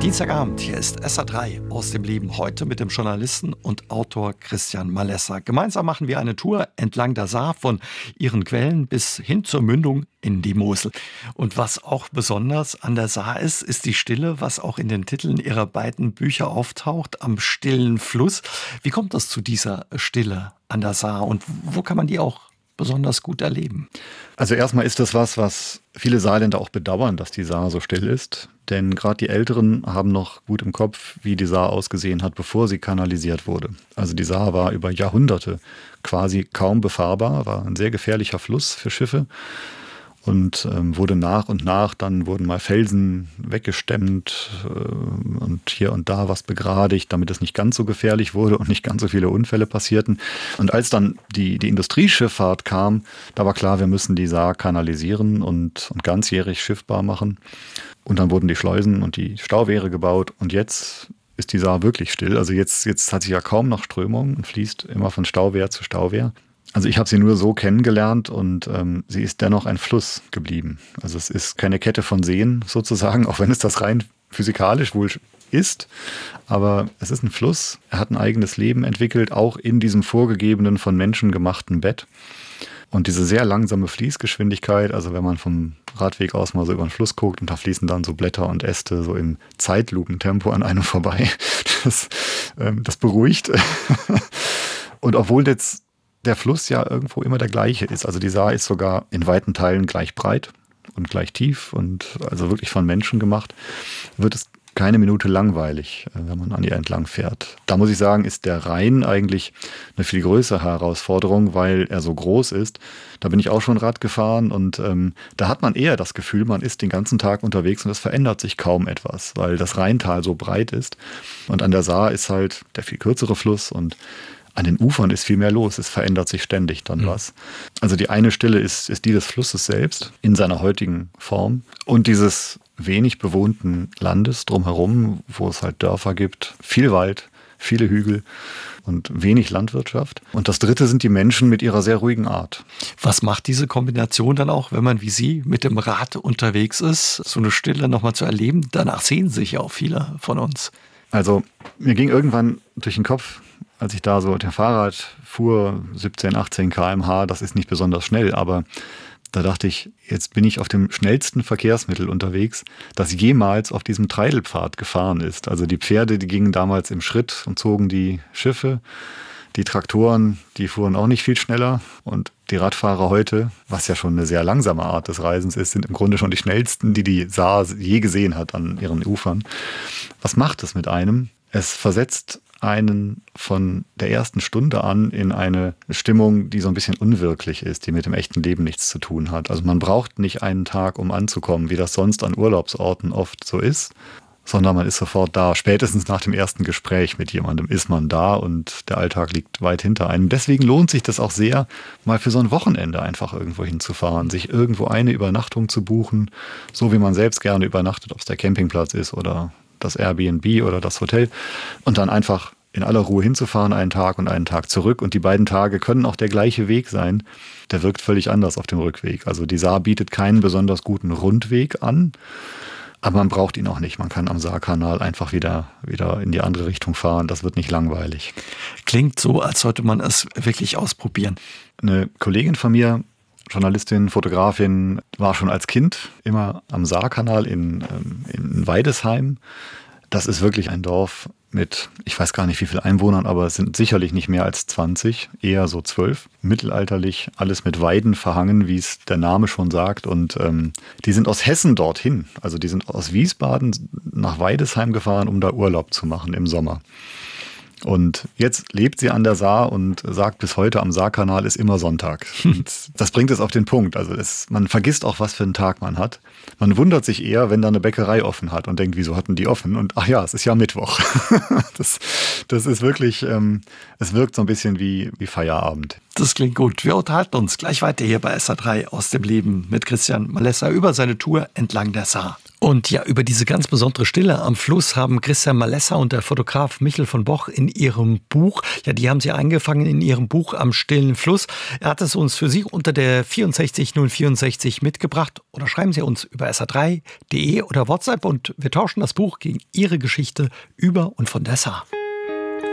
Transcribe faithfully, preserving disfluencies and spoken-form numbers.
Dienstagabend, hier ist S A drei aus dem Leben. Heute mit dem Journalisten und Autor Christian Malessa. Gemeinsam machen wir eine Tour entlang der Saar von ihren Quellen bis hin zur Mündung in die Mosel. Und was auch besonders an der Saar ist, ist die Stille, was auch in den Titeln ihrer beiden Bücher auftaucht, am stillen Fluss. Wie kommt das zu dieser Stille an der Saar und wo kann man die auch besonders gut erleben? Also erstmal ist das was, was viele Saarländer auch bedauern, dass die Saar so still ist. Denn gerade die Älteren haben noch gut im Kopf, wie die Saar ausgesehen hat, bevor sie kanalisiert wurde. Also die Saar war über Jahrhunderte quasi kaum befahrbar, war ein sehr gefährlicher Fluss für Schiffe. Und ähm, wurde nach und nach, dann wurden mal Felsen weggestemmt äh, und hier und da was begradigt, damit es nicht ganz so gefährlich wurde und nicht ganz so viele Unfälle passierten. Und als dann die, die Industrieschifffahrt kam, da war klar, wir müssen die Saar kanalisieren und, und ganzjährig schiffbar machen. Und dann wurden die Schleusen und die Stauwehre gebaut und jetzt ist die Saar wirklich still. Also jetzt, jetzt hat sie ja kaum noch Strömung und fließt immer von Stauwehr zu Stauwehr. Also ich habe sie nur so kennengelernt und ähm, sie ist dennoch ein Fluss geblieben. Also es ist keine Kette von Seen sozusagen, auch wenn es das rein physikalisch wohl ist. Aber es ist ein Fluss, er hat ein eigenes Leben entwickelt, auch in diesem vorgegebenen, von Menschen gemachten Bett. Und diese sehr langsame Fließgeschwindigkeit, also wenn man vom Radweg aus mal so über den Fluss guckt und da fließen dann so Blätter und Äste so im Zeitlupentempo an einem vorbei, das, ähm, das beruhigt. Und obwohl jetzt der Fluss ja irgendwo immer der gleiche ist. Also die Saar ist sogar in weiten Teilen gleich breit und gleich tief und also wirklich von Menschen gemacht, wird es keine Minute langweilig, wenn man an ihr entlang fährt. Da muss ich sagen, ist der Rhein eigentlich eine viel größere Herausforderung, weil er so groß ist. Da bin ich auch schon Rad gefahren und ähm, da hat man eher das Gefühl, man ist den ganzen Tag unterwegs und es verändert sich kaum etwas, weil das Rheintal so breit ist. Und an der Saar ist halt der viel kürzere Fluss und an den Ufern ist viel mehr los, es verändert sich ständig dann mhm. was. Also die eine Stille ist, ist die des Flusses selbst in seiner heutigen Form und dieses wenig bewohnten Landes drumherum, wo es halt Dörfer gibt, viel Wald, viele Hügel und wenig Landwirtschaft. Und das dritte sind die Menschen mit ihrer sehr ruhigen Art. Was macht diese Kombination dann auch, wenn man wie Sie mit dem Rad unterwegs ist, so eine Stille nochmal zu erleben? Danach sehnen sich ja auch viele von uns. Also mir ging irgendwann durch den Kopf, als ich da so der Fahrrad fuhr, siebzehn, achtzehn Kilometer pro Stunde, das ist nicht besonders schnell, aber da dachte ich, jetzt bin ich auf dem schnellsten Verkehrsmittel unterwegs, das jemals auf diesem Treidelpfad gefahren ist. Also die Pferde, die gingen damals im Schritt und zogen die Schiffe. Die Traktoren, die fuhren auch nicht viel schneller. Und die Radfahrer heute, was ja schon eine sehr langsame Art des Reisens ist, sind im Grunde schon die schnellsten, die die Saar je gesehen hat an ihren Ufern. Was macht es mit einem? Es versetzt einen von der ersten Stunde an in eine Stimmung, die so ein bisschen unwirklich ist, die mit dem echten Leben nichts zu tun hat. Also man braucht nicht einen Tag, um anzukommen, wie das sonst an Urlaubsorten oft so ist, sondern man ist sofort da. Spätestens nach dem ersten Gespräch mit jemandem ist man da und der Alltag liegt weit hinter einem. Deswegen lohnt sich das auch sehr, mal für so ein Wochenende einfach irgendwo hinzufahren, sich irgendwo eine Übernachtung zu buchen, so wie man selbst gerne übernachtet, ob es der Campingplatz ist oder das Airbnb oder das Hotel und dann einfach in aller Ruhe hinzufahren, einen Tag und einen Tag zurück. Und die beiden Tage können auch der gleiche Weg sein. Der wirkt völlig anders auf dem Rückweg. Also die Saar bietet keinen besonders guten Rundweg an, aber man braucht ihn auch nicht. Man kann am Saarkanal einfach wieder, wieder in die andere Richtung fahren. Das wird nicht langweilig. Klingt so, als sollte man es wirklich ausprobieren. Eine Kollegin von mir, Journalistin, Fotografin, war schon als Kind immer am Saarkanal in, in Weidesheim. Das ist wirklich ein Dorf mit, ich weiß gar nicht wie viele Einwohnern, aber es sind sicherlich nicht mehr als zwanzig, eher so zwölf. Mittelalterlich, alles mit Weiden verhangen, wie es der Name schon sagt. Und ähm, die sind aus Hessen dorthin. Also die sind aus Wiesbaden nach Weidesheim gefahren, um da Urlaub zu machen im Sommer. Und jetzt lebt sie an der Saar und sagt bis heute, am Saarkanal ist immer Sonntag. Und das bringt es auf den Punkt. Also es, man vergisst auch, was für einen Tag man hat. Man wundert sich eher, wenn da eine Bäckerei offen hat und denkt, wieso hatten die offen? Und ach ja, es ist ja Mittwoch. das, das ist wirklich, ähm, es wirkt so ein bisschen wie, wie Feierabend. Das klingt gut. Wir unterhalten uns gleich weiter hier bei S A drei aus dem Leben mit Christian Malessa über seine Tour entlang der Saar. Und ja, über diese ganz besondere Stille am Fluss haben Christian Malessa und der Fotograf Michel von Boch in ihrem Buch, ja, die haben sie eingefangen in ihrem Buch Am stillen Fluss. Er hat es uns für Sie unter der vierundsechzig null vierundsechzig mitgebracht. Oder schreiben Sie uns über S R drei punkt de oder WhatsApp und wir tauschen das Buch gegen Ihre Geschichte über und von der Saar.